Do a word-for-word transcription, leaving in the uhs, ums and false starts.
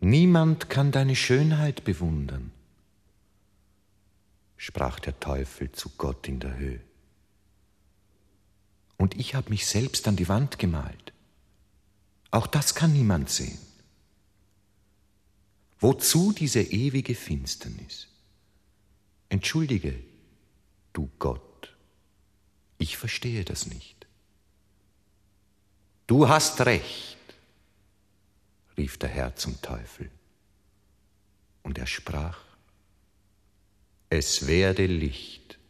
Niemand kann deine Schönheit bewundern, sprach der Teufel zu Gott in der Höhe. Und ich habe mich selbst an die Wand gemalt. Auch das kann niemand sehen. Wozu diese ewige Finsternis? Entschuldige, du Gott, ich verstehe das nicht. Du hast recht, rief der Herr zum Teufel. Und er sprach, es werde Licht.